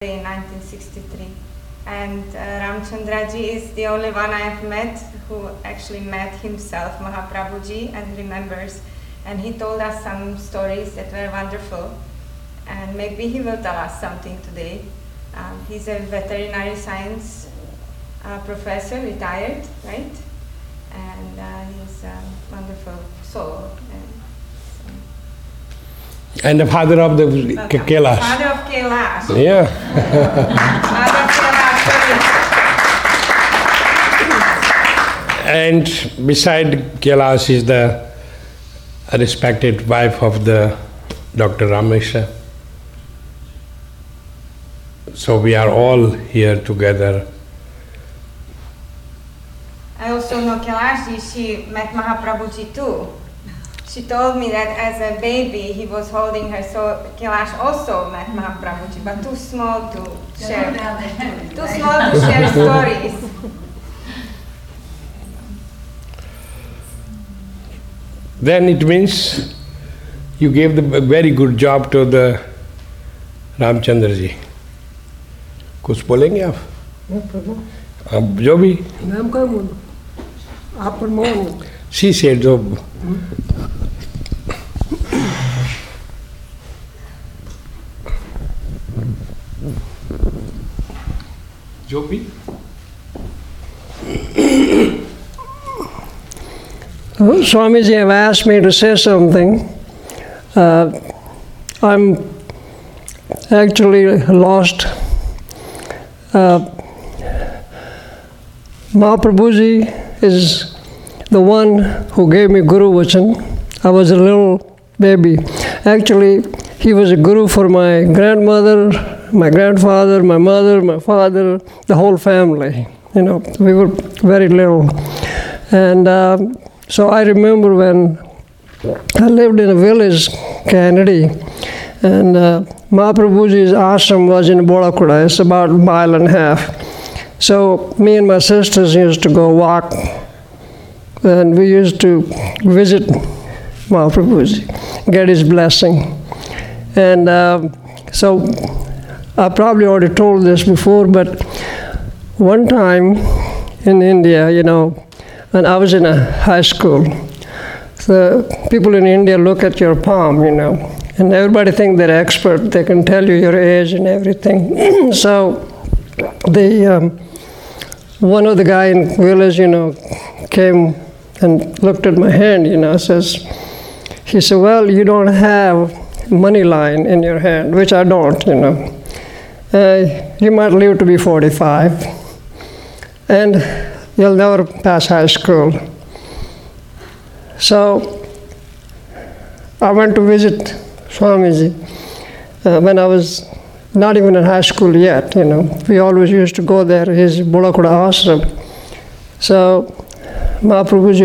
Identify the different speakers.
Speaker 1: in 1963. And Ramchandraji is the only one I have met who actually met himself, Mahaprabhuji, and remembers. And he told us some stories that were wonderful. And maybe he will tell us something today. He's a veterinary science professor, retired, right? And he's a wonderful soul.
Speaker 2: And the father of the Kailash.
Speaker 1: Father of Kailash.
Speaker 2: Yeah.
Speaker 1: Father of Kailash.
Speaker 2: And beside Kailash is the respected wife of the Dr. Ramesha. So we are all here together.
Speaker 1: I also know Kailash, she met Mahaprabhuji too. She told me that as a baby he was holding her, so Kailash also met Mahaprabhuji, but too small to share. Too small to share stories.
Speaker 2: Then it means you gave the very good job to the Ramchandra ji. कुछ बोलेंगे आप? आप जो भी.
Speaker 3: नाम का बोलो. आप पर मोहन.
Speaker 2: She said जो. जो भी.
Speaker 3: Swamiji have asked me to say something. I'm actually lost. Mahaprabhuji is the one who gave me Guru Vachan. I was a little baby. Actually, he was a guru for my grandmother, my grandfather, my mother, my father, the whole family. You know, we were very little. And so I remember when I lived in a village, Kennedy, and Mahaprabhuji's ashram was in Bolakuda. It's about a mile and a half. So me and my sisters used to go walk, and we used to visit Mahaprabhuji, get his blessing. And so I probably already told this before, but one time in India, you know, when I was in a high school, the people in India look at your palm, you know, and everybody think they're expert. They can tell you your age and everything. So one of the guy in the village, you know, came and looked at my hand, you know, he said, well, you don't have money line in your hand, which I don't, you know. You might live to be 45, and you'll never pass high school. So I went to visit Swamiji when I was not even in high school yet, you know. We always used to go there, his Bolakuda ashram. So Mahaprabhuji